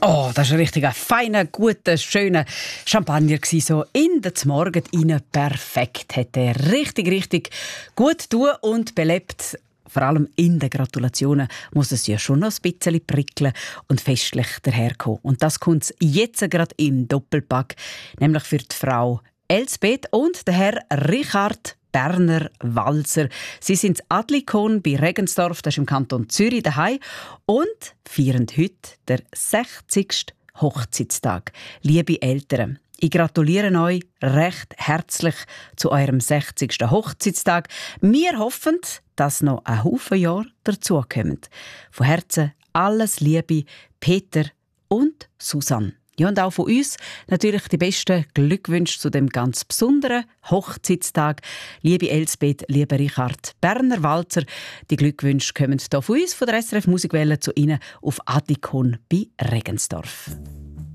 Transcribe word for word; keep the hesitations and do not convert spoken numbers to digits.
Oh, das war ein richtig feiner, guter, schöner Champagner. So in den Morgen rein. Perfekt. Hat er richtig, richtig gut tun und belebt. Vor allem in den Gratulationen muss es ja schon noch ein bisschen prickeln und festlich daherkommen. Und das kommt jetzt gerade im Doppelpack, nämlich für die Frau Elsbeth und der Herr Richard Berner Walser. Sie sind das Adlikon bei Regensdorf, das ist im Kanton Zürich daheim, und feiern heute den sechzigsten Hochzeitstag. Liebe Eltern, ich gratuliere euch recht herzlich zu eurem sechzigsten Hochzeitstag. Wir hoffen, dass noch ein Haufen Jahre dazukommen. Von Herzen alles Liebe, Peter und Susanne. Ja, und auch von uns natürlich die besten Glückwünsche zu dem ganz besonderen Hochzeitstag. Liebe Elsbeth, lieber Richard Berner Walzer, die Glückwünsche kommen hier von uns, von der S R F Musikwelle, zu Ihnen auf Adlikon bei Regensdorf.